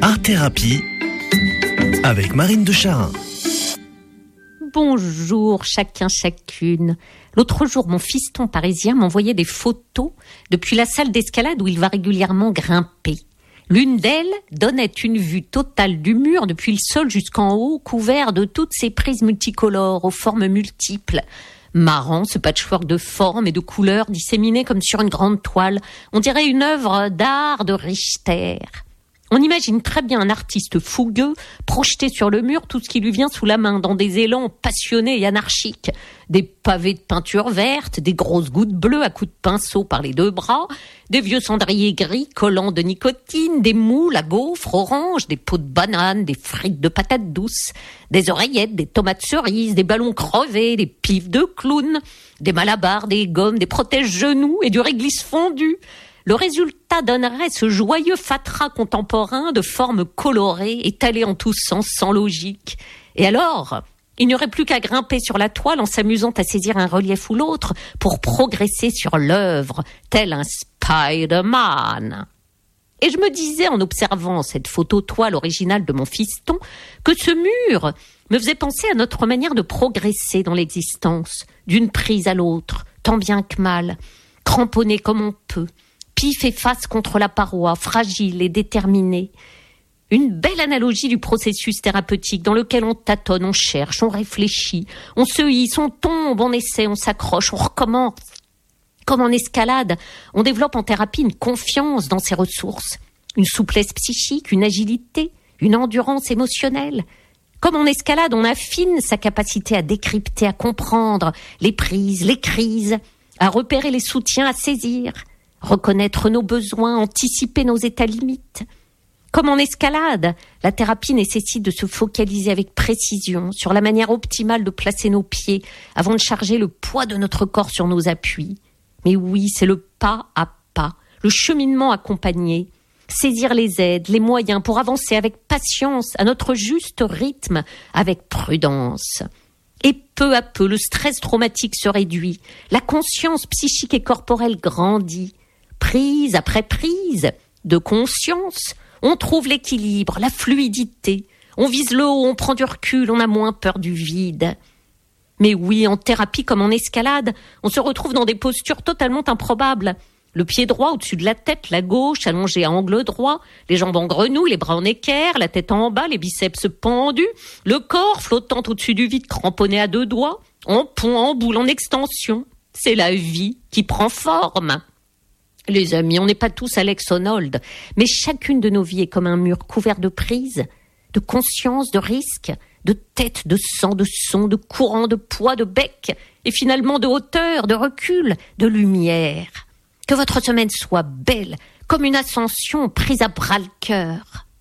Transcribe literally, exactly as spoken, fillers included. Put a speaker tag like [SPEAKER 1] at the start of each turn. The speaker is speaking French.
[SPEAKER 1] Art Thérapie avec Marine de Charin.
[SPEAKER 2] Bonjour chacun, chacune. L'autre jour, mon fiston parisien m'envoyait des photos depuis la salle d'escalade où il va régulièrement grimper. L'une d'elles donnait une vue totale du mur depuis le sol jusqu'en haut, couvert de toutes ces prises multicolores aux formes multiples. Marrant, ce patchwork de formes et de couleurs disséminées comme sur une grande toile. On dirait une œuvre d'art de Richter. On imagine très bien un artiste fougueux projeter sur le mur tout ce qui lui vient sous la main dans des élans passionnés et anarchiques. Des pavés de peinture verte, des grosses gouttes bleues à coups de pinceau par les deux bras, des vieux cendriers gris collants de nicotine, des moules à gaufres oranges, des pots de bananes, des frites de patates douces, des oreillettes, des tomates cerises, des ballons crevés, des pifs de clown, des malabars, des gommes, des protège-genoux et du réglisse fondu. Le résultat donnerait ce joyeux fatras contemporain de formes colorées, étalées en tous sens, sans logique. Et alors, il n'y aurait plus qu'à grimper sur la toile en s'amusant à saisir un relief ou l'autre pour progresser sur l'œuvre, tel un Spider-Man. Et je me disais en observant cette photo-toile originale de mon fiston que ce mur me faisait penser à notre manière de progresser dans l'existence, d'une prise à l'autre, tant bien que mal, cramponné comme on peut. Pif et face contre la paroi, fragile et déterminée. Une belle analogie du processus thérapeutique dans lequel on tâtonne, on cherche, on réfléchit, on se hisse, on tombe, on essaie, on s'accroche, on recommence. Comme en escalade, on développe en thérapie une confiance dans ses ressources, une souplesse psychique, une agilité, une endurance émotionnelle. Comme en escalade, on affine sa capacité à décrypter, à comprendre les prises, les crises, à repérer les soutiens, à saisir. Reconnaître nos besoins, anticiper nos états limites. Comme en escalade, la thérapie nécessite de se focaliser avec précision sur la manière optimale de placer nos pieds avant de charger le poids de notre corps sur nos appuis. Mais oui, c'est le pas à pas, le cheminement accompagné. Saisir les aides, les moyens pour avancer avec patience, à notre juste rythme, avec prudence. Et peu à peu, le stress traumatique se réduit, la conscience psychique et corporelle grandit. Prise après prise de conscience, on trouve l'équilibre, la fluidité. On vise le haut, on prend du recul, on a moins peur du vide. Mais oui, en thérapie comme en escalade, on se retrouve dans des postures totalement improbables. Le pied droit au-dessus de la tête, la gauche allongée à angle droit, les jambes en grenouille, les bras en équerre, la tête en bas, les biceps pendus, le corps flottant au-dessus du vide, cramponné à deux doigts, en pont, en boule, en extension. C'est la vie qui prend forme. Les amis, on n'est pas tous Alex Honnold, mais chacune de nos vies est comme un mur couvert de prises, de conscience, de risques, de tête, de sang, de son, de courant, de poids, de bec, et finalement de hauteur, de recul, de lumière. Que votre semaine soit belle, comme une ascension prise à bras le cœur.